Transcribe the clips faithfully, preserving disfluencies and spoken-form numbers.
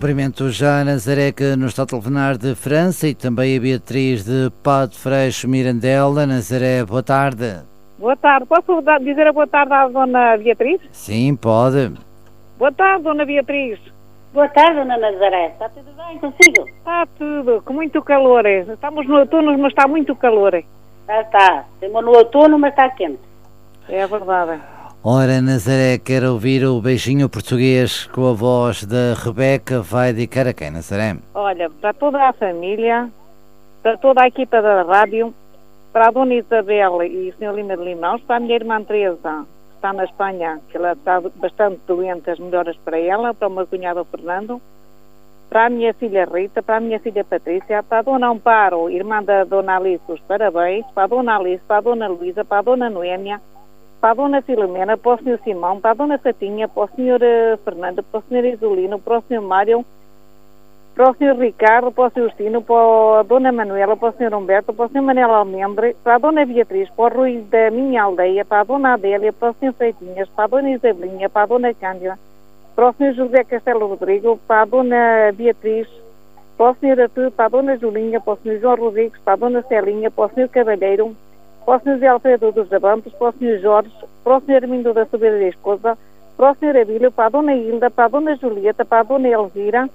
Cumprimento já a Nazaré, que nos está a telefonar de França, e também a Beatriz de Pato Freixo, Mirandela. Nazaré, boa tarde. Boa tarde. Posso dizer a boa tarde à dona Beatriz? Sim, pode. Boa tarde, dona Beatriz. Boa tarde, dona Nazaré. Está tudo bem consigo? Está tudo, com muito calor. Estamos no outono, mas está muito calor. Ah, está. Estamos no outono, mas está quente. É verdade. Ora, Nazaré, quer ouvir o beijinho português com a voz da Rebeca? Vai dedicar a quem, Nazaré? Olha, para toda a família, para toda a equipa da rádio, para a dona Isabel e o senhor Lima de Limão, para a minha irmã Teresa, que está na Espanha, que ela está bastante doente, as melhoras para ela, para o meu cunhado Fernando, para a minha filha Rita, para a minha filha Patrícia, para a dona Amparo, irmã da dona Alice, os parabéns, para a dona Alice, para a dona Luísa, para a dona Noémia, para a dona Filomena, para o senhor Simão, para a dona Fatinha, para o senhor uh, Fernando, para o senhor Isolino, para o senhor Mário, para o senhor Ricardo, para o senhor Justino, para a dona Manuela, para o senhor Humberto, para o senhor Manel Almendre, para a dona Beatriz, para o Rui da minha aldeia, para a dona Adélia, para o senhor Freitinhas, para a dona Isabelinha, para a dona Cândida, para o senhor José Castelo Rodrigo, para a dona Beatriz, para o senhor Artur, para a dona Julinha, para o senhor João Rodrigues, para a dona Celinha, para o senhor Cavalheiro, para o senhor Zé Alfredo dos Abantos, para o senhor Jorge, para o senhor Armindo da Sobeira da Esposa, para o senhor Abílio, para a dona Hilda, para a dona Julieta, para a dona Elvira,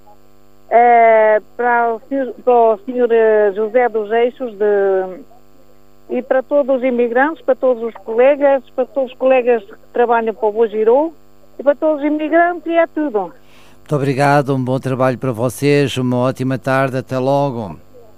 uh, para, o senhor, para o senhor José dos Eixos, de, e para todos os imigrantes, para todos os colegas, para todos os colegas que trabalham para o Bogirô, e para todos os imigrantes, e é tudo. Muito obrigado, um bom trabalho para vocês, uma ótima tarde, até logo.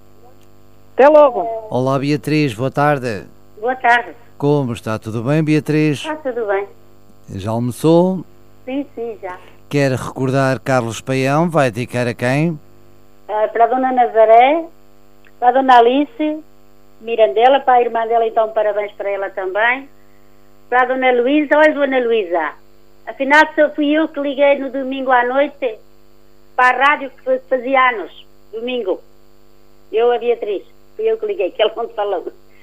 Até logo. Olá, Beatriz, boa tarde. Boa tarde. Como está? Tudo bem, Beatriz? Está tudo bem. Já almoçou? Sim, sim, já. Quer recordar Carlos Paião? Vai dedicar a quem? Uh, para a dona Nazaré, para a dona Alice Mirandela, para a irmã dela, então parabéns para ela também. Para a dona Luísa. Oi, dona Luísa. Afinal, fui eu que liguei no domingo à noite para a rádio que fazia anos. Domingo. Eu, a Beatriz. Fui eu que liguei, que ela não falou.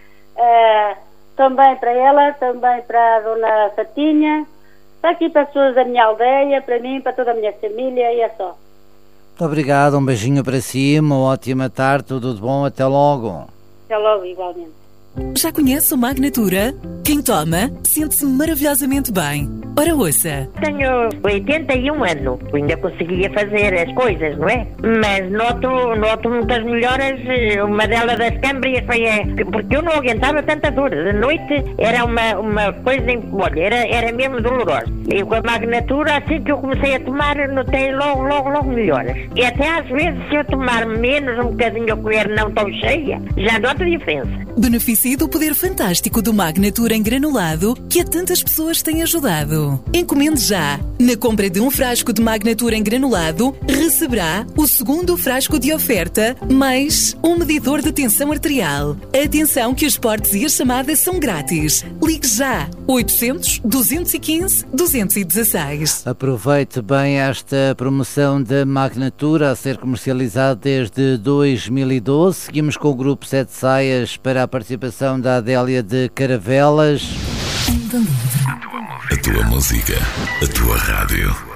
Uh, também para ela, também para a dona Fatinha, para aqui para as pessoas da minha aldeia, para mim, para toda a minha família, e é só. Muito obrigado, um beijinho para si, uma ótima tarde, tudo de bom, até logo. Até logo, igualmente. Já conhece o Magnatura? Quem toma, sente-se maravilhosamente bem. Ora, ouça. Tenho oitenta e um anos, ainda conseguia fazer as coisas, não é? Mas noto, noto muitas melhoras. Uma delas das câmbrias foi a, porque eu não aguentava tanta dor. De noite era uma, uma coisa, olha, era, era mesmo dolorosa. E com a Magnatura, assim que eu comecei a tomar, notei logo, logo, logo melhoras. E até às vezes, se eu tomar menos, um bocadinho a colher não tão cheia, já noto a diferença. Beneficie do poder fantástico do Magnatura em granulado que a tantas pessoas tem ajudado. Encomende já. Na compra de um frasco de Magnatura em granulado, receberá o segundo frasco de oferta, mais um medidor de tensão arterial. Atenção que os portes e as chamadas são grátis. Ligue já. oitocentos, duzentos e quinze, duzentos e dezesseis. Aproveite bem esta promoção da Magnatura a ser comercializada desde dois mil e doze. Seguimos com o grupo Sete Saias para a participação da Adélia de Caravelas. A tua música, a tua rádio.